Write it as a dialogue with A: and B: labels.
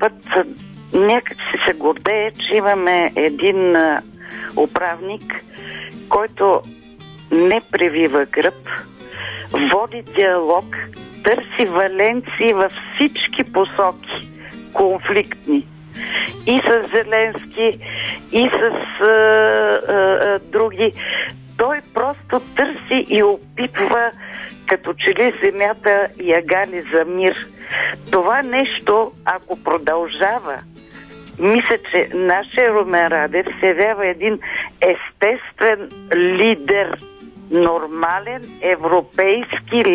A: път някак си се гордее, че имаме един управник, който не превива гръб, води диалог, търси валенции във всички посоки, конфликтни. И с Зеленски, и с други. Той просто търси и опитва, като че ли земята я гали за мир. Това нещо, ако продължава, мисля, че нашия Румен Радев се явява един естествен лидер, нормален европейски